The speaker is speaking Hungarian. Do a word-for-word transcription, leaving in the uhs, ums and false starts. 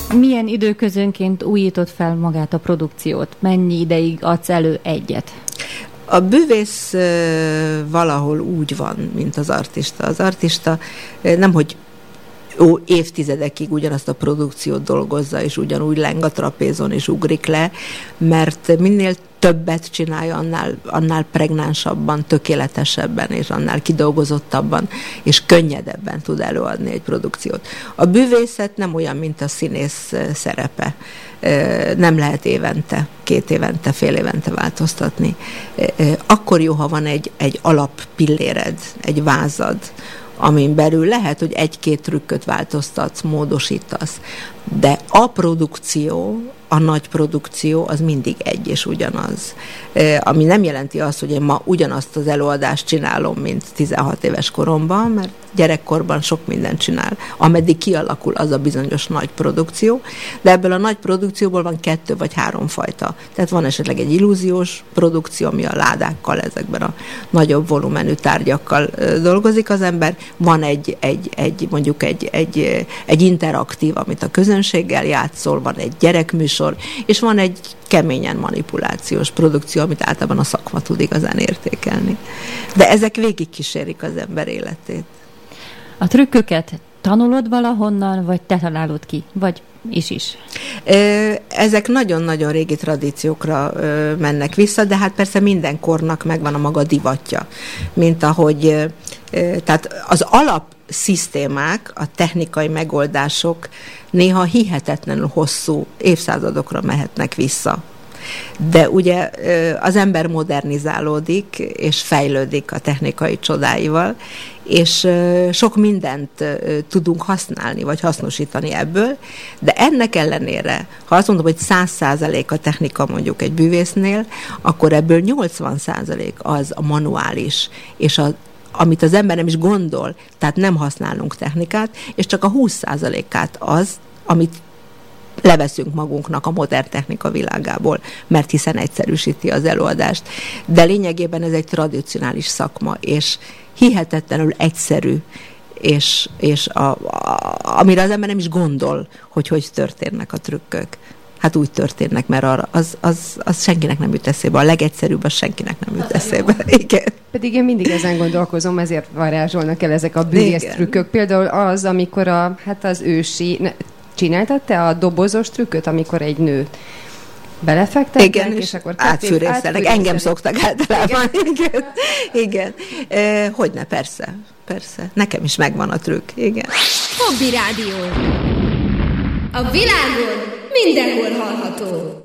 Milyen időközönként újított fel magát a produkciót? Mennyi ideig adsz elő egyet? A bűvész valahol úgy van, mint az artista. Az artista nemhogy ó, évtizedekig ugyanazt a produkciót dolgozza, és ugyanúgy leng a trapézon, és ugrik le, mert minél többet csinálja, annál, annál pregnánsabban, tökéletesebben, és annál kidolgozottabban, és könnyedebben tud előadni egy produkciót. A bűvészet nem olyan, mint a színész szerepe. Nem lehet évente, két évente, fél évente változtatni. Akkor jó, ha van egy, egy alappilléred, egy vázad, amin belül lehet, hogy egy-két trükköt változtatsz, módosítasz, de a produkció, a nagy produkció az mindig egy és ugyanaz. Ami nem jelenti azt, hogy én ma ugyanazt az előadást csinálom, mint tizenhat éves koromban, mert gyerekkorban sok mindent csinál, ameddig kialakul az a bizonyos nagy produkció, de ebből a nagy produkcióból van kettő vagy három fajta. Tehát van esetleg egy illúziós produkció, ami a ládákkal, ezekben a nagyobb volumenű tárgyakkal dolgozik az ember, van egy, egy, egy mondjuk egy, egy, egy interaktív, amit a közönséggel játszol, van egy gyerekműsor, és van egy keményen manipulációs produkció, amit általában a szakma tud igazán értékelni. De ezek végigkísérik az ember életét. A trükköket tanulod valahonnan, vagy te találod ki? Vagy is is? Ezek nagyon-nagyon régi tradíciókra mennek vissza, de hát persze minden kornak megvan a maga divatja. Mint ahogy, tehát az alapszisztémák, a technikai megoldások néha hihetetlenül hosszú évszázadokra mehetnek vissza. De ugye az ember modernizálódik, és fejlődik a technikai csodáival, és sok mindent tudunk használni, vagy hasznosítani ebből, de ennek ellenére, ha azt mondom, hogy száz százalék a technika mondjuk egy bűvésznél, akkor ebből nyolcvan százalék az a manuális, és a amit az ember nem is gondol, tehát nem használunk technikát, és csak a húsz százalékát az, amit leveszünk magunknak a modern technika világából, mert hiszen egyszerűsíti az előadást. De lényegében ez egy tradicionális szakma, és hihetetlenül egyszerű, és, és a, a, amire az ember nem is gondol, hogy hogy történnek a trükkök. Hát úgy történnek, mert arra, az, az, az senkinek nem jut eszébe. A legegyszerűbb, az senkinek nem jut eszébe. Igen. Pedig én mindig ezen gondolkozom, ezért varázsolnak el ezek a bűvész trükkök. Például az, amikor a, hát az ősi... Ne, csináltad te a dobozos trükköt, amikor egy nőt belefektetnek, igen, és, és akkor átfűrészelnek. Engem szoktak általában. Igen. Igen. Igen. E, hogyne, persze. Persze. Nekem is megvan a trükk. Igen. Hobby Rádió. A világon mindenhol hallható.